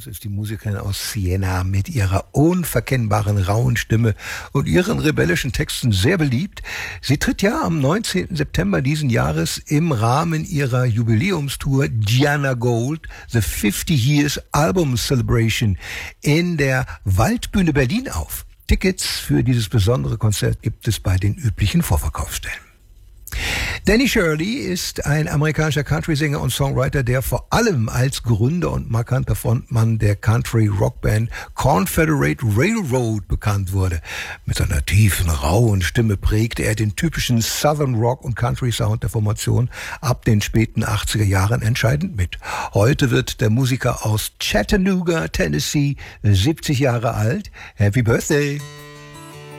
uns ist die Musikerin aus Siena mit ihrer unverkennbaren rauen Stimme und ihren rebellischen Texten sehr beliebt. Sie tritt ja am 19. September diesen Jahres im Rahmen ihrer Jubiläumstour Gianna Gold, The 50 Years Album Celebration in der Waldbühne Berlin auf. Tickets für dieses besondere Konzert gibt es bei den üblichen Vorverkaufsstellen. Danny Shirley ist ein amerikanischer Country-Sänger und Songwriter, der vor allem als Gründer und markanter Frontmann der Country-Rockband Confederate Railroad bekannt wurde. Mit seiner tiefen, rauen Stimme prägte er den typischen Southern Rock und Country-Sound der Formation ab den späten 80er Jahren entscheidend mit. Heute wird der Musiker aus Chattanooga, Tennessee, 70 Jahre alt. Happy Birthday!